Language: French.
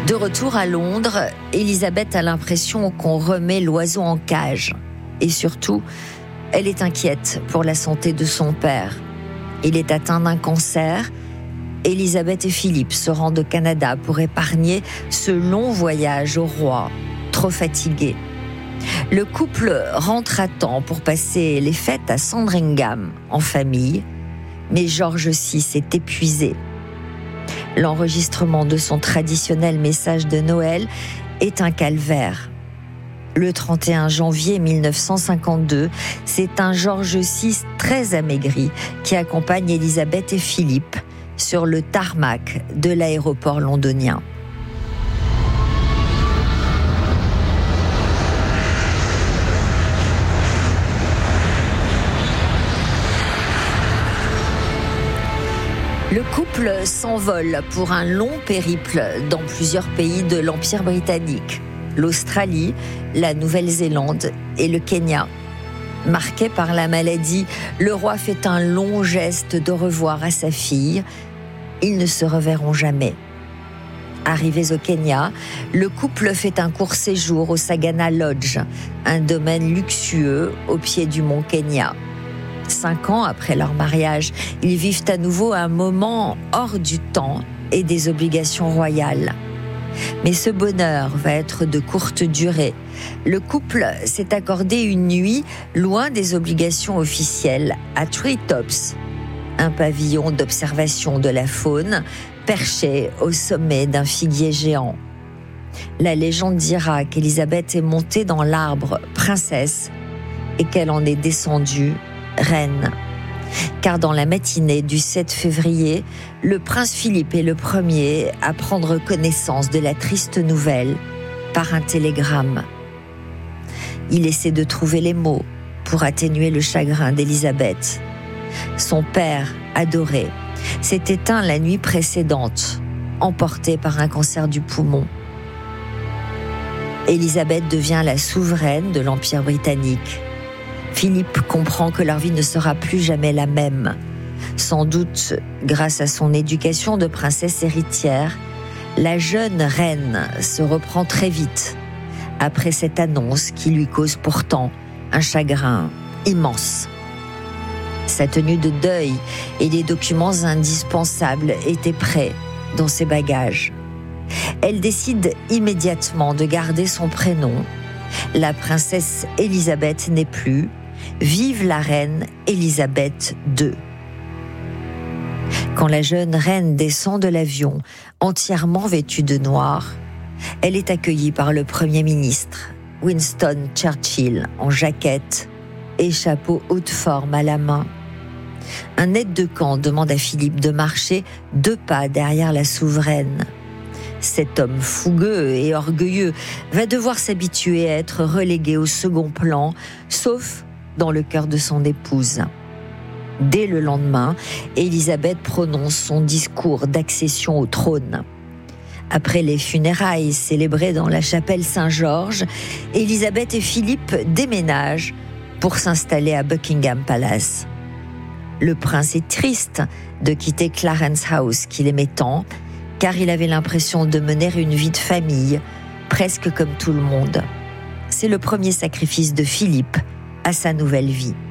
De retour à Londres, Élisabeth a l'impression qu'on remet l'oiseau en cage. Et surtout, elle est inquiète pour la santé de son père. Il est atteint d'un cancer. Élisabeth et Philippe se rendent au Canada pour épargner ce long voyage au roi, trop fatigué. Le couple rentre à temps pour passer les fêtes à Sandringham, en famille, mais George VI est épuisé. L'enregistrement de son traditionnel message de Noël est un calvaire. Le 31 janvier 1952, c'est un George VI très amaigri qui accompagne Élisabeth et Philippe sur le tarmac de l'aéroport londonien. Le couple s'envole pour un long périple dans plusieurs pays de l'Empire britannique, l'Australie, la Nouvelle-Zélande et le Kenya. Marqué par la maladie, le roi fait un long geste de revoir à sa fille. Ils ne se reverront jamais. Arrivés au Kenya, le couple fait un court séjour au Sagana Lodge, un domaine luxueux au pied du mont Kenya. 5 ans après leur mariage, ils vivent à nouveau un moment hors du temps et des obligations royales. Mais ce bonheur va être de courte durée. Le couple s'est accordé une nuit loin des obligations officielles à Treetops, un pavillon d'observation de la faune perché au sommet d'un figuier géant. La légende dira qu'Élisabeth est montée dans l'arbre princesse et qu'elle en est descendue reine. Car dans la matinée du 7 février, le prince Philippe est le premier à prendre connaissance de la triste nouvelle par un télégramme. Il essaie de trouver les mots pour atténuer le chagrin d'Élisabeth. Son père, adoré, s'est éteint la nuit précédente, emporté par un cancer du poumon. Élisabeth devient la souveraine de l'Empire britannique. Philippe comprend que leur vie ne sera plus jamais la même. Sans doute, grâce à son éducation de princesse héritière, la jeune reine se reprend très vite, après cette annonce qui lui cause pourtant un chagrin immense. Sa tenue de deuil et les documents indispensables étaient prêts dans ses bagages. Elle décide immédiatement de garder son prénom. La princesse Élisabeth n'est plus. Vive la reine Élisabeth II. Quand la jeune reine descend de l'avion, entièrement vêtue de noir, elle est accueillie par le Premier ministre, Winston Churchill, en jaquette et chapeau haute forme à la main. Un aide de camp demande à Philippe de marcher 2 pas derrière la souveraine. Cet homme fougueux et orgueilleux va devoir s'habituer à être relégué au second plan, sauf dans le cœur de son épouse. Dès le lendemain, Élisabeth prononce son discours d'accession au trône. Après les funérailles célébrées dans la chapelle Saint-Georges, Élisabeth et Philippe déménagent pour s'installer à Buckingham Palace. Le prince est triste de quitter Clarence House qu'il aimait tant, car il avait l'impression de mener une vie de famille, presque comme tout le monde. C'est le premier sacrifice de Philippe à sa nouvelle vie.